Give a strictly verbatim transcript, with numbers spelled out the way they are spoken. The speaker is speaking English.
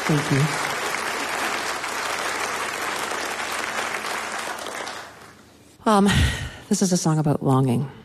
Thank you. Um, this is a song about longing.